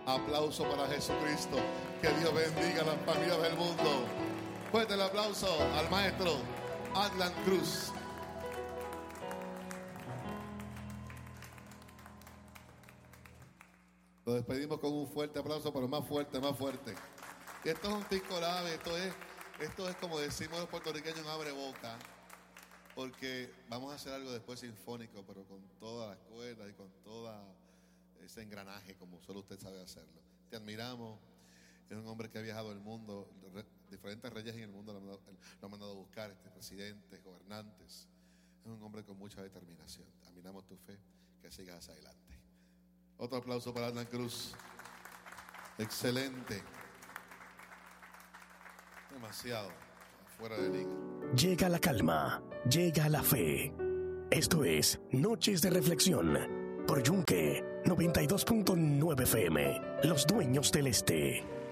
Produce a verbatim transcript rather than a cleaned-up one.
Aplauso para Jesucristo. Que Dios bendiga a las familias del mundo. Fuerte el aplauso al maestro Adlan Cruz. Lo despedimos con un fuerte aplauso, pero más fuerte, más fuerte. Y esto es un tico lave, esto es, esto es como decimos los puertorriqueños, un abre boca. Porque vamos a hacer algo después sinfónico, pero con todas las cuerdas y con todo ese engranaje, como solo usted sabe hacerlo. Te admiramos. Es un hombre que ha viajado el mundo, re, diferentes reyes en el mundo lo han, mandado, lo han mandado a buscar, este, presidentes, gobernantes. Es un hombre con mucha determinación. Admiramos tu fe, que sigas hacia adelante. Otro aplauso para Adlan Cruz. Excelente. Demasiado. Fuera de liga. Llega la calma, llega la fe. Esto es Noches de Reflexión por Yunque noventa y dos punto nueve F M, Los Dueños del Este.